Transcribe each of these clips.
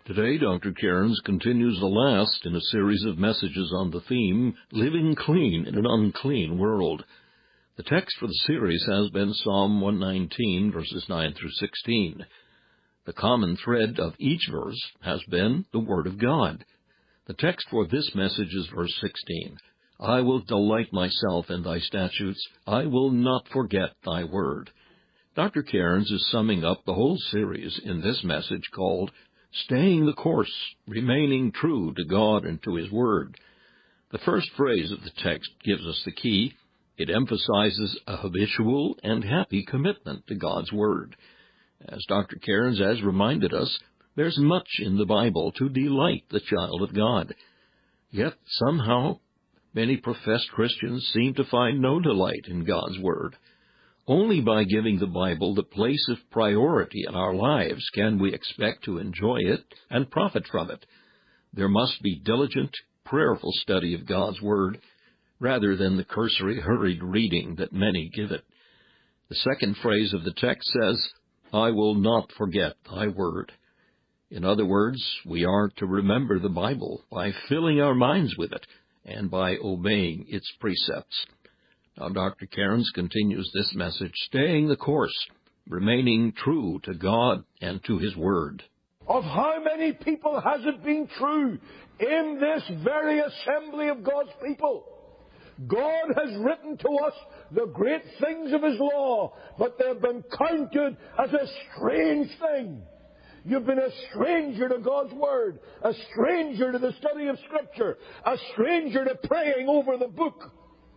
Today, Dr. Cairns continues the last in a series of messages on the theme, Living Clean in an Unclean World. The text for the series has been Psalm 119, verses 9 through 16. The common thread of each verse has been the Word of God. The text for this message is verse 16. I will delight myself in thy statutes. I will not forget thy word. Dr. Cairns is summing up the whole series in this message called Staying the Course, Remaining True to God and to His Word. The first phrase of the text gives us the key. It emphasizes a habitual and happy commitment to God's Word. As Dr. Cairns has reminded us, there's much in the Bible to delight the child of God. Yet, somehow, many professed Christians seem to find no delight in God's Word. Only by giving the Bible the place of priority in our lives can we expect to enjoy it and profit from it. There must be diligent, prayerful study of God's Word, rather than the cursory, hurried reading that many give it. The second phrase of the text says, I will not forget thy word. In other words, we are to remember the Bible by filling our minds with it and by obeying its precepts. Now, Dr. Cairns continues this message, staying the course, remaining true to God and to His Word. Of how many people has it been true in this very assembly of God's people? God has written to us the great things of His law, but they've been counted as a strange thing. You've been a stranger to God's Word, a stranger to the study of Scripture, a stranger to praying over the book.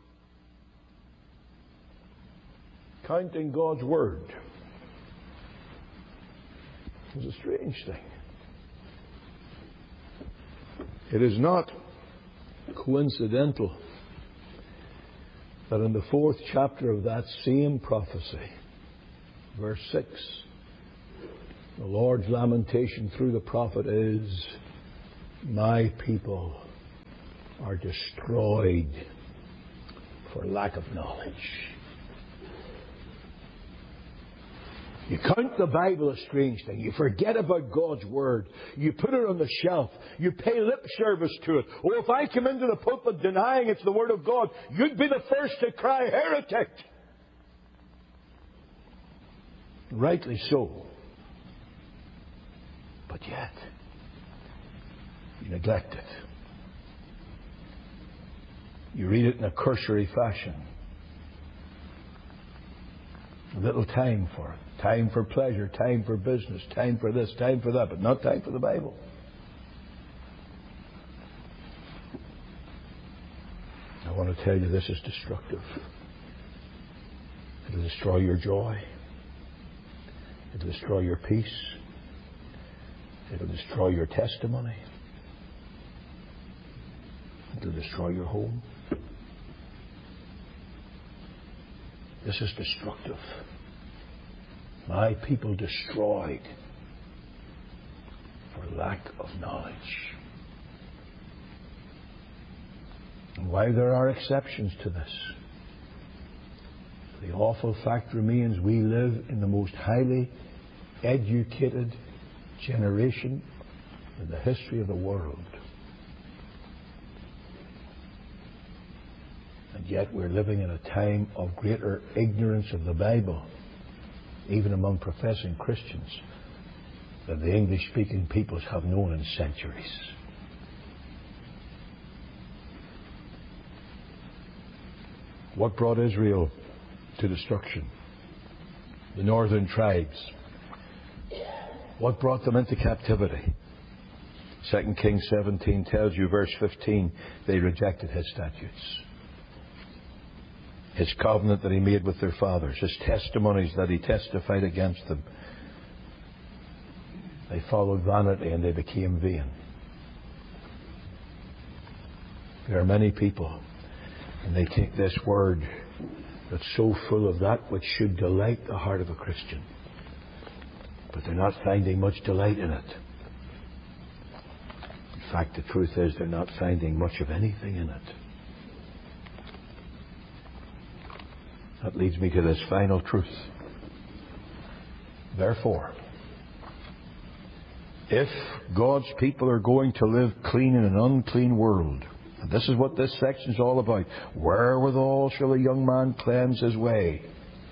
Counting God's Word is a strange thing. It is not coincidental that in the 4th chapter of that same prophecy, verse 6, the Lord's lamentation through the prophet is, my people are destroyed for lack of knowledge. You count the Bible a strange thing. You forget about God's Word. You put it on the shelf. You pay lip service to it. Oh, if I come into the pulpit denying it's the Word of God, you'd be the first to cry heretic. Rightly so. But yet, you neglect it. You read it in a cursory fashion. A little time for it. Time for pleasure, time for business, time for this, time for that, but not time for the Bible. I want to tell you this is destructive. It'll destroy your joy. It'll destroy your peace. It'll destroy your testimony. It'll destroy your home. This is destructive. My people destroyed for lack of knowledge. And while there are exceptions to this, the awful fact remains we live in the most highly educated generation in the history of the world. And yet we're living in a time of greater ignorance of the Bible, even among professing Christians, than the English-speaking peoples have known in centuries. What brought Israel to destruction? The northern tribes. What brought them into captivity? 2 Kings 17 tells you, verse 15, they rejected His statutes. His covenant that He made with their fathers, His testimonies that He testified against them. They followed vanity and they became vain. There are many people, and they take this word that's so full of that which should delight the heart of a Christian, but they're not finding much delight in it. In fact, the truth is they're not finding much of anything in it. That leads me to this final truth. Therefore, If God's people are going to live clean in an unclean world, and this is what this section is all about, wherewithal shall a young man cleanse his way?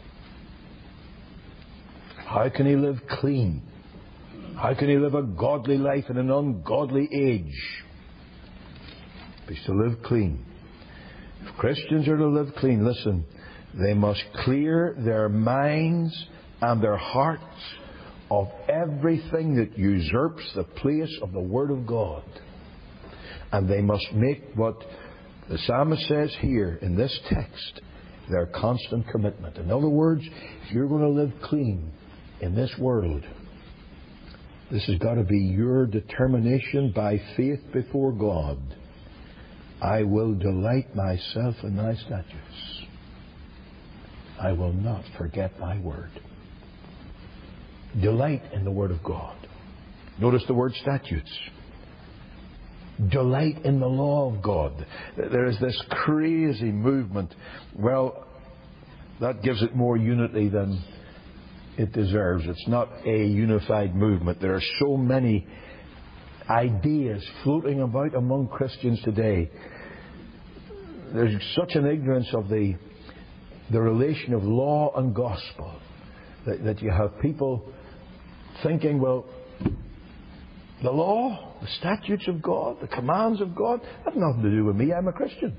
How can he live clean? How can he live a godly life in an ungodly age? He's to live clean. If Christians are to live clean, listen, they must clear their minds and their hearts of everything that usurps the place of the Word of God. And they must make what the psalmist says here in this text their constant commitment. In other words, if you're going to live clean in this world, this has got to be your determination by faith before God. I will delight myself in thy statutes. I will not forget thy word. Delight in the Word of God. Notice the word statutes. Delight in the law of God. There is this crazy movement. Well, that gives it more unity than it deserves. It's not a unified movement. There are so many ideas floating about among Christians today. There's such an ignorance of the relation of law and gospel that you have people thinking, well, the law, the statutes of God, the commands of God, have nothing to do with me. I'm a Christian.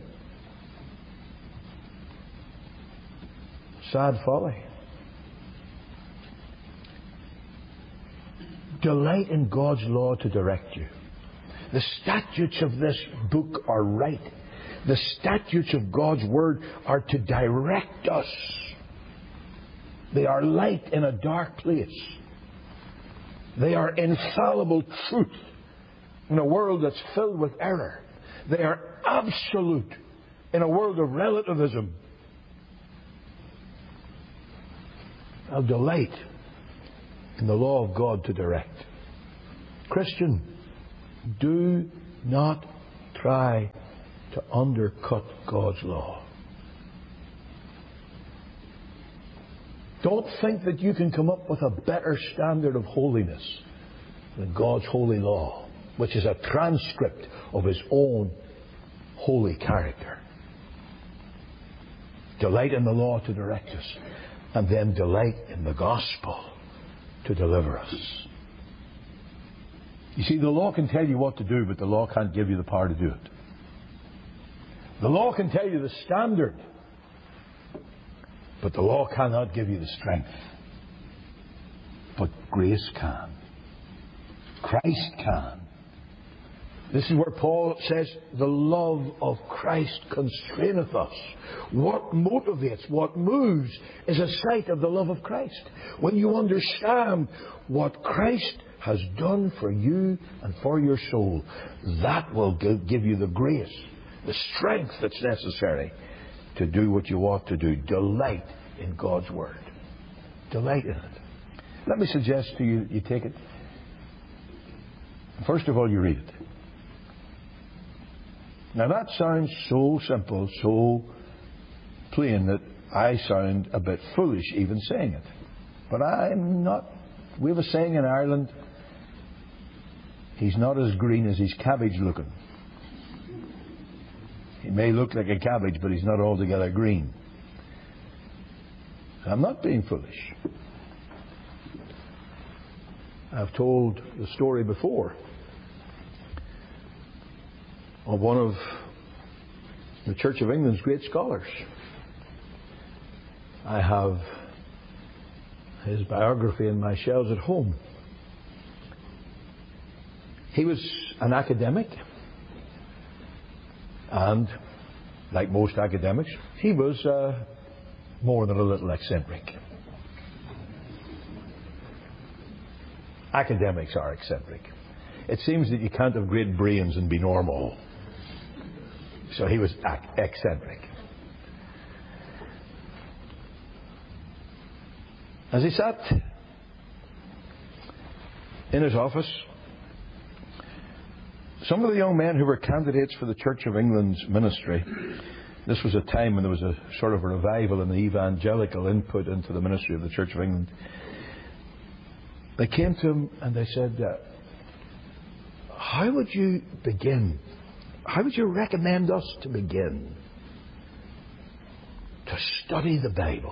Sad folly. Delight in God's law to direct you. The statutes of this book are right. The statutes of God's Word are to direct us. They are light in a dark place. They are infallible truth in a world that's filled with error. They are absolute in a world of relativism. I'll delight in the law of God to direct. Christian, do not try to undercut God's law. Don't think that you can come up with a better standard of holiness than God's holy law, which is a transcript of His own holy character. Delight in the law to direct us, and then delight in the gospel to deliver us. You see, the law can tell you what to do, but the law can't give you the power to do it. The law can tell you the standard, but the law cannot give you the strength. But grace can. Christ can. This is where Paul says, the love of Christ constraineth us. What motivates, what moves, is a sight of the love of Christ. When you understand what Christ has done for you and for your soul, that will give you the grace, the strength that's necessary to do what you ought to do. Delight in God's Word. Delight in it. Let me suggest to you, you take it. First of all, you read it. Now that sounds so simple, so plain that I sound a bit foolish even saying it. But I'm not. We have a saying in Ireland, he's not as green as he's cabbage looking. He may look like a cabbage, but he's not altogether green. I'm not being foolish. I've told the story before of one of the Church of England's great scholars. I have his biography in my shelves at home. He was an academic, and like most academics, he was more than a little eccentric. Academics are eccentric. It seems that you can't have great brains and be normal. So he was eccentric. As he sat in his office, some of the young men who were candidates for the Church of England's ministry, this was a time when there was a sort of a revival in the evangelical input into the ministry of the Church of England. They came to him and they said, how would you begin? How would you recommend us to begin to study the Bible?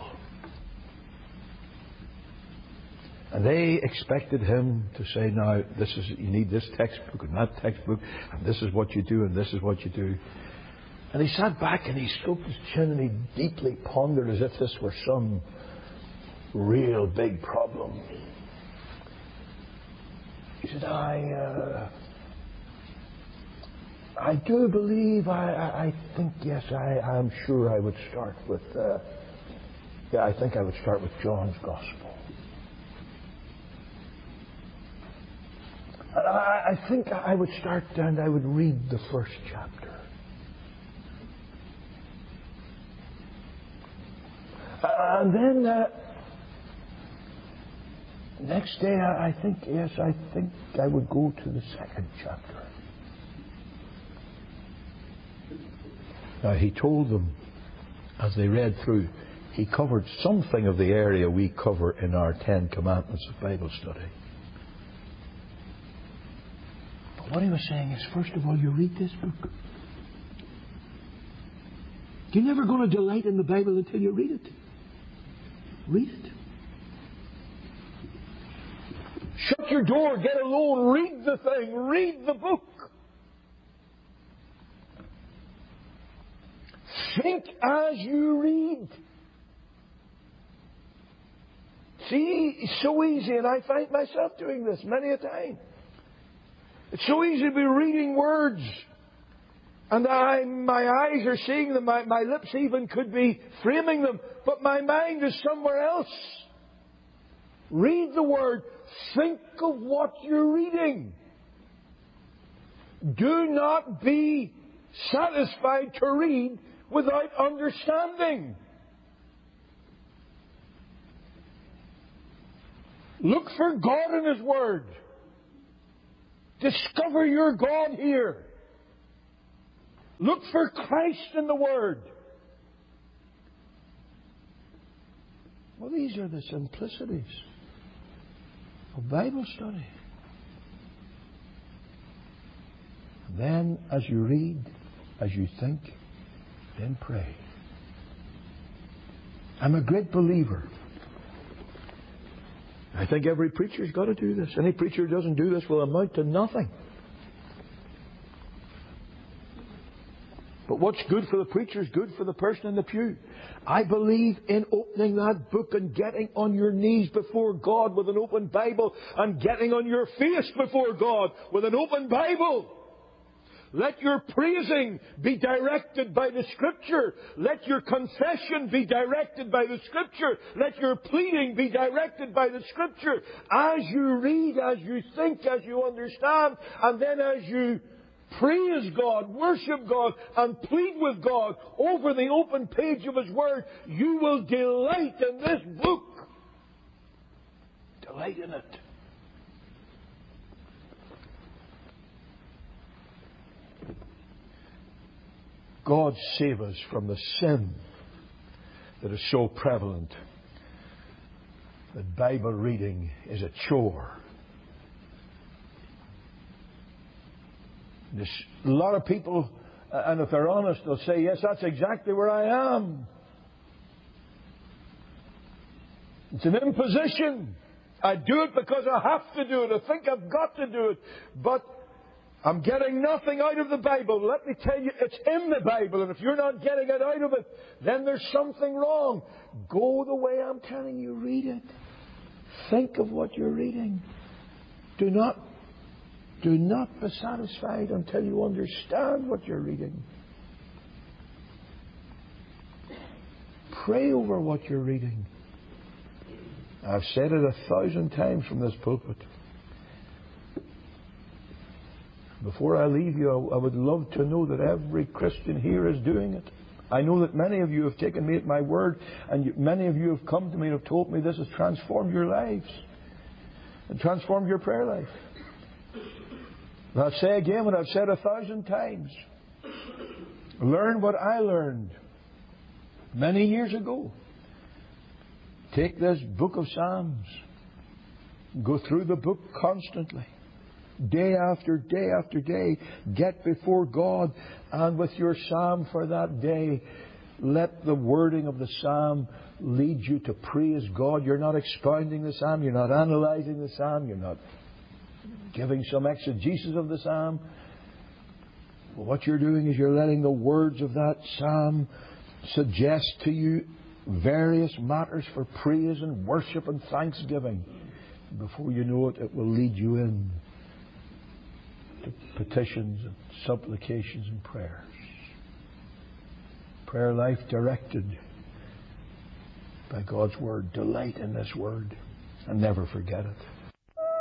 And they expected him to say, now, you need this textbook and that textbook, and this is what you do, and this is what you do. And he sat back and he stroked his chin and he deeply pondered as if this were some real big problem. He said, I do believe, I think, yes, I'm sure I would start with, I think I would start with John's Gospel. And I think I would start and I would read the first chapter. And then next day, I think I would go to the second chapter. Now, he told them, as they read through, he covered something of the area we cover in our 10 Commandments of Bible study. But what he was saying is, first of all, you read this book. You're never going to delight in the Bible until you read it. Read it. Shut your door, get alone, read the thing, read the book. Think as you read. See, it's so easy, and I find myself doing this many a time. It's so easy to be reading words, and my eyes are seeing them, my lips even could be framing them, but my mind is somewhere else. Read the Word. Think of what you're reading. Do not be satisfied to read without understanding. Look for God in His Word. Discover your God here. Look for Christ in the Word. Well, these are the simplicities of Bible study. And then, as you read, as you think, then pray. I'm a great believer. I think every preacher's got to do this. Any preacher who doesn't do this will amount to nothing. But what's good for the preacher is good for the person in the pew. I believe in opening that book and getting on your knees before God with an open Bible and getting on your face before God with an open Bible. Let your praising be directed by the Scripture. Let your confession be directed by the Scripture. Let your pleading be directed by the Scripture. As you read, as you think, as you understand, and then as you praise God, worship God, and plead with God over the open page of His Word, you will delight in this book. Delight in it. God save us from the sin that is so prevalent that Bible reading is a chore. There's a lot of people, and if they're honest, they'll say, yes, that's exactly where I am. It's an imposition. I do it because I have to do it. I think I've got to do it. But I'm getting nothing out of the Bible. Let me tell you, it's in the Bible. And if you're not getting it out of it, then there's something wrong. Go the way I'm telling you. Read it. Think of what you're reading. Do not be satisfied until you understand what you're reading. Pray over what you're reading. I've said it 1,000 times from this pulpit. Before I leave you, I would love to know that every Christian here is doing it. I know that many of you have taken me at my word, and many of you have come to me and have told me this has transformed your lives and transformed your prayer life. And I'll say again what I've said 1,000 times. Learn what I learned many years ago. Take this book of Psalms. Go through the book constantly. Day after day after day, get before God, and with your psalm for that day, let the wording of the psalm lead you to praise God. You're not expounding the psalm, you're not analyzing the psalm, you're not giving some exegesis of the psalm. What you're doing is you're letting the words of that psalm suggest to you various matters for praise and worship and thanksgiving. Before you know it, it will lead you in to petitions and supplications and prayers. Prayer life directed by God's Word. Delight in this Word and never forget it.